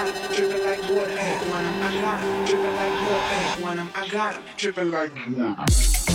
got 'em dripping like water. Want 'em, I got 'em dripping like water. Want 'em, I got 'em dripping like water.